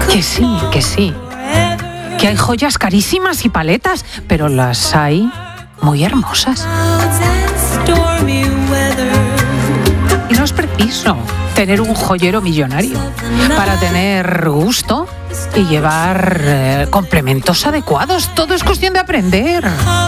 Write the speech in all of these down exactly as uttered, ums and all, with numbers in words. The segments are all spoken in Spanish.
Que sí, que sí. Que hay joyas carísimas y paletas, pero las hay muy hermosas. Y no es preciso tener un joyero millonario para tener gusto y llevar eh, complementos adecuados. Todo es cuestión de aprender.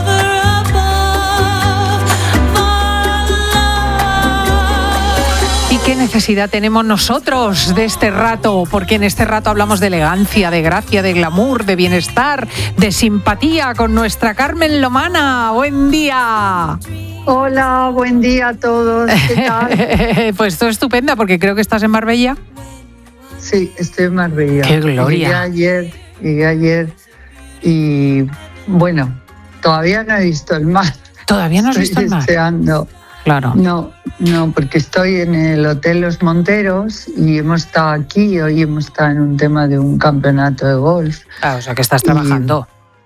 ¿Y qué necesidad tenemos nosotros de este rato? Porque en este rato hablamos de elegancia, de gracia, de glamour, de bienestar, de simpatía con nuestra Carmen Lomana. ¡Buen día! Hola, buen día a todos. ¿Qué tal? Pues todo estupenda, porque creo que estás en Marbella. Sí, estoy en Marbella. ¡Qué gloria! Llegué ayer, llegué ayer y, bueno, todavía no he visto el mar. ¿Todavía no has estoy visto el mar? Deseando. Claro. No, no, porque estoy en el Hotel Los Monteros y hemos estado aquí. Hoy hemos estado en un tema de un campeonato de golf. Ah, o sea, que estás trabajando.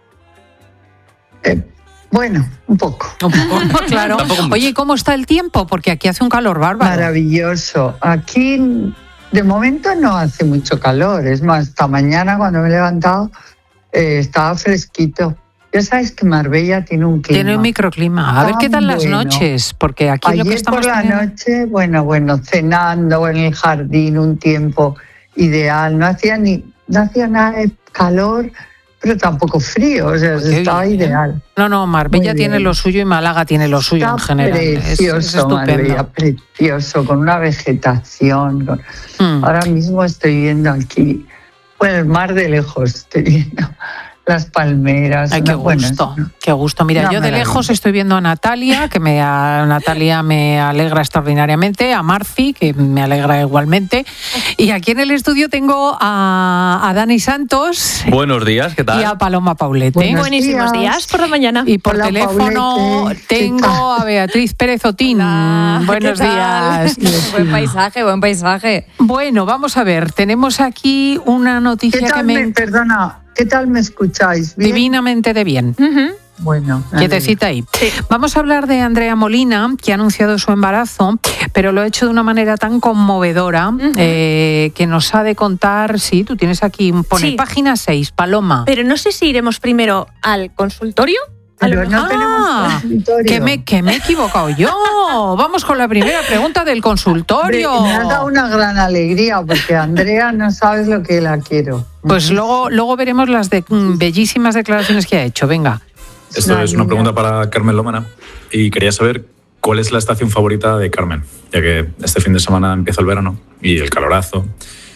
Y, eh, bueno, un poco. Un poco, claro. Oye, ¿cómo está el tiempo? Porque aquí hace un calor bárbaro. Maravilloso. Aquí, de momento, no hace mucho calor. Es más, esta mañana cuando me he levantado eh, estaba fresquito. Ya sabes que Marbella tiene un clima. Tiene un microclima. A ver qué tal las bueno. noches, porque aquí Ayer lo que estamos por la teniendo... noche, bueno, bueno, cenando en el jardín, un tiempo ideal. No hacía ni, no hacía nada de calor, pero tampoco frío, o sea, Pues estaba bien. ideal. No, no, Marbella tiene lo suyo y Málaga tiene lo suyo Está en general. Precioso, es, es estupendo. Marbella, precioso, con una vegetación. Con... Mm. Ahora mismo estoy viendo aquí, bueno, el mar de lejos, estoy viendo las palmeras. Ay, qué una, bueno, gusto, ¿no? qué gusto. Mira, Una yo de maravilla. lejos estoy viendo a Natalia, que me a, Natalia me alegra extraordinariamente, a Marci, que me alegra igualmente, y aquí en el estudio tengo a, a Dani Santos. Buenos días, ¿qué tal? Y a Paloma Paulete. Buenos Buenísimos días. días por la mañana. Y por Hola, teléfono Paulete. ¿Qué tengo tal? a Beatriz Pérez Otín. Hola, Buenos ¿qué tal? días. Buen paisaje, buen paisaje. Bueno, vamos a ver, tenemos aquí una ¿Qué noticia que tal me... me, perdona, ¿qué tal me escucháis? ¿Bien? Divinamente de bien. Uh-huh. Bueno, Quietecita ahí. Sí. Vamos a hablar de Andrea Molina, que ha anunciado su embarazo, pero lo ha hecho de una manera tan conmovedora Uh-huh. eh, que nos ha de contar, sí, tú tienes aquí, pone Sí. página seis, Paloma. Pero no sé si iremos primero al consultorio. A lo Pero no mejor- tenemos Ah, consultorio. que me, que me he equivocado yo. Vamos con la primera pregunta del consultorio. Hombre, me ha dado una gran alegría porque Andrea no sabes lo que la quiero. Pues luego, luego veremos las de, mm, bellísimas declaraciones que ha hecho. Venga. Esto es una niña. pregunta para Carmen Lomana y quería saber cuál es la estación favorita de Carmen, ya que este fin de semana empieza el verano y el calorazo.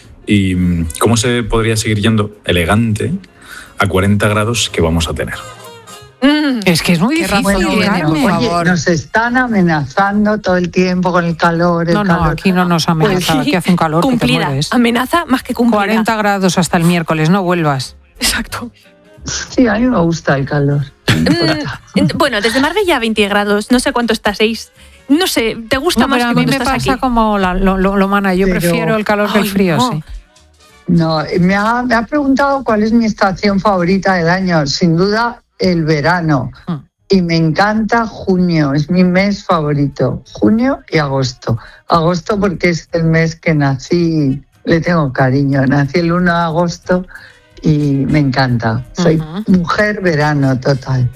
Y mm, cómo se podría seguir yendo elegante a cuarenta grados que vamos a tener. Mm. Es que es muy Qué difícil, razón Bueno, tiene, Carmen. por oye, favor. nos están amenazando todo el tiempo con el calor. El No, no, calor. aquí no nos amenaza, Pues aquí hace un calor que te Cumplida. mueres. Amenaza más que cumplida. cuarenta grados hasta el miércoles, no vuelvas. Exacto. Sí, a mí me gusta el calor. Mm, bueno, desde Marbella veinte grados, no sé cuánto está, seis. No sé, ¿te gusta No, más pero que a mí cuando me estás pasa aquí? como la, lo, lo, lo mana, yo Pero- prefiero el calor que el Ay, frío, no. sí. No, me ha, me ha preguntado cuál es mi estación favorita del año. Sin duda, el verano. Mm. Y me encanta junio, es mi mes favorito. Junio y agosto. Agosto porque es el mes que nací, le tengo cariño. Nací el uno de agosto y me encanta. Soy Ujú. mujer verano total.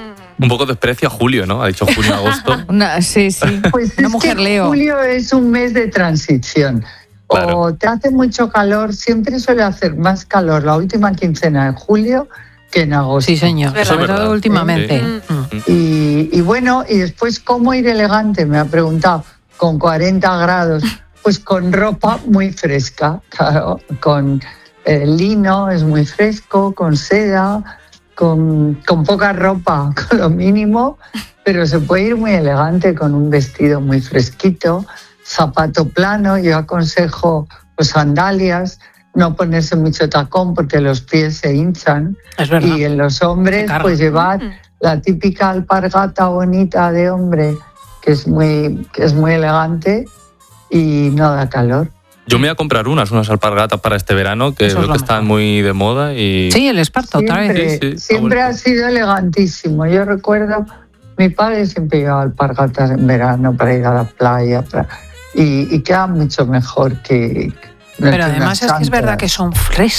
Un poco desprecio a julio, ¿no? Ha dicho junio-agosto. Una- sí, sí. Pues Una es mujer que Leo. julio es un mes de transición. Claro. O te hace mucho calor, siempre suele hacer más calor la última quincena de julio que en agosto. Sí, señor, Eso es sobre verdad. todo últimamente. Sí. Mm. Y, y bueno, y después, ¿cómo ir elegante? Me ha preguntado, con cuarenta grados, pues con ropa muy fresca, claro, con eh, lino, es muy fresco, con seda, con, con poca ropa, con lo mínimo, pero se puede ir muy elegante con un vestido muy fresquito, zapato plano, yo aconsejo pues sandalias, no ponerse mucho tacón porque los pies se hinchan. Es verdad. Y en los hombres, Te carga. pues llevar la típica alpargata bonita de hombre, que es muy, que es muy elegante y no da calor. Yo me voy a comprar unas, unas alpargatas para este verano, que Eso es veo lo que están mejor. muy de moda y... Sí, el esparto otra vez. Siempre, Sí, sí, está siempre bonito. ha sido elegantísimo. Yo recuerdo, mi padre siempre llevaba alpargatas en verano para ir a la playa para- y, y queda mucho mejor que... Pero además es que es verdad que son frescos.